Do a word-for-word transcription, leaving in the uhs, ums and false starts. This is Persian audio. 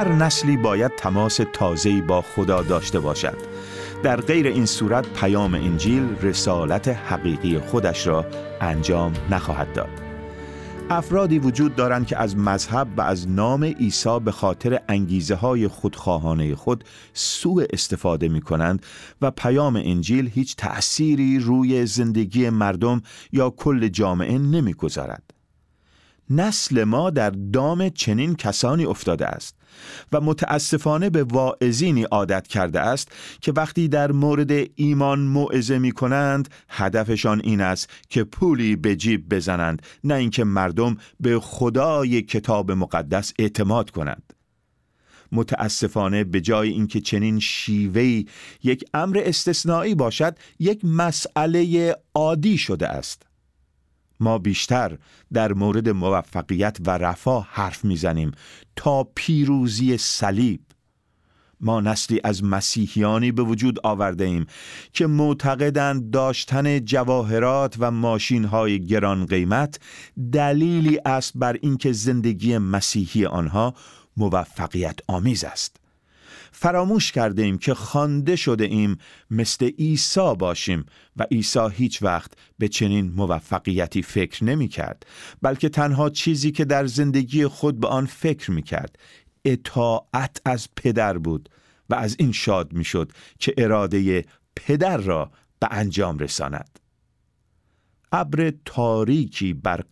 هر نسلی باید تماس تازه‌ای با خدا داشته باشد. در غیر این صورت پیام انجیل رسالت حقیقی خودش را انجام نخواهد داد. افرادی وجود دارند که از مذهب و از نام عیسی به خاطر انگیزه های خودخواهانه خود سوء استفاده می کنند و پیام انجیل هیچ تأثیری روی زندگی مردم یا کل جامعه نمی گذارد. نسل ما در دام چنین کسانی افتاده است و متاسفانه به واعظینی عادت کرده است که وقتی در مورد ایمان موعظه می کنند هدفشان این است که پولی به جیب بزنند، نه اینکه مردم به خدای کتاب مقدس اعتماد کنند. متاسفانه به جای اینکه چنین شیوهی یک امر استثنایی باشد، یک مسئله عادی شده است. ما بیشتر در مورد موفقیت و رفاه حرف میزنیم تا پیروزی صلیب. ما نسلی از مسیحیانی به وجود آورده ایم که معتقدند داشتن جواهرات و ماشین‌های گران قیمت دلیلی است بر اینکه زندگی مسیحی آنها موفقیت آمیز است. فراموش کرده ایم که خوانده شده ایم مثل عیسی باشیم و عیسی هیچ وقت به چنین موفقیتی فکر نمی کرد، بلکه تنها چیزی که در زندگی خود به آن فکر می کرد اطاعت از پدر بود و از این شاد می شد که اراده پدر را به انجام رساند. ابر تاریکی بر